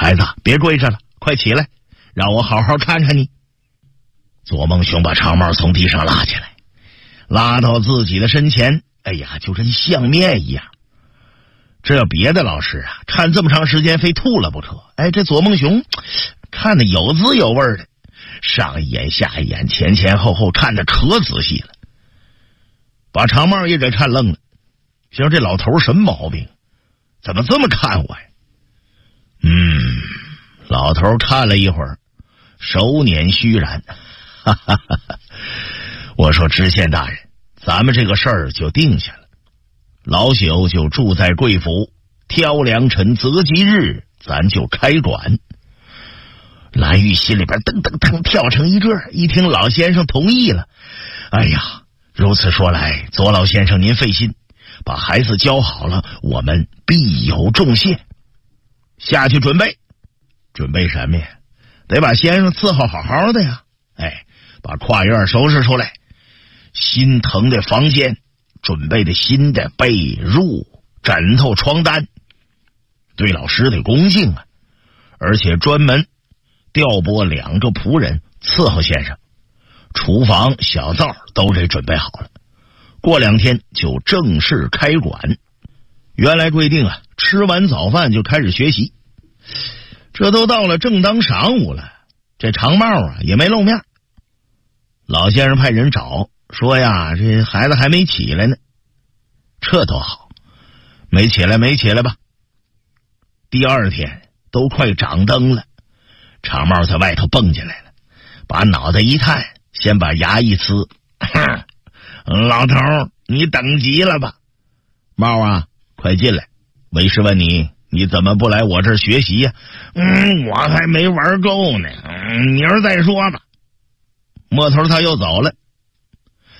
孩子，别跪着了，快起来，让我好好看看你。左孟雄把长帽从地上拉起来，拉到自己的身前，哎呀，就跟相面一样。这要别的老师啊，看这么长时间非吐了不可。哎，这左孟雄看得有滋有味的，上一眼下一眼，前前后后看得可仔细了，把长帽也给看愣了。说这老头什么毛病，怎么这么看我呀？老头看了一会儿，手捻虚髯，哈哈哈哈。我说知县大人，咱们这个事儿就定下了，老朽就住在贵府，挑良辰择吉日，咱就开馆。蓝玉心里边噔噔噔跳成一个，一听老先生同意了，哎呀，如此说来，左老先生您费心，把孩子教好了，我们必有重谢。下去准备什么呀？得把先生伺候好好的呀。哎，把跨院收拾出来，新腾的房间，准备的新的被褥、枕头、床单，对老师得恭敬啊。而且专门调拨2个仆人伺候先生，厨房小灶都给准备好了。过2天就正式开馆。原来规定啊，吃完早饭就开始学习。这都到了正当晌午了，这长帽啊也没露面。老先生派人找，说呀，这孩子还没起来呢。这多好，没起来吧。第2天都快掌灯了，长帽在外头蹦进来了，把脑袋一探，先把牙一呲，老头你等急了吧？帽啊，快进来，为师问你怎么不来我这儿学习呀？我还没玩够呢，明儿再说吧。摸头他又走了。